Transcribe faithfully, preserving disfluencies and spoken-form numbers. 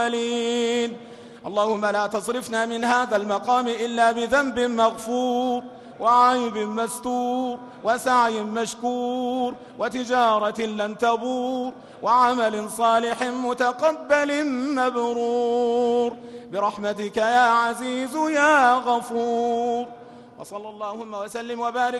اللهم لا تصرفنا من هذا المقام إلا بذنب مغفور وعيب مستور وسعي مشكور وتجارة لن تبور وعمل صالح متقبل مبرور برحمتك يا عزيز يا غفور. وصلى اللهم وسلم وبارك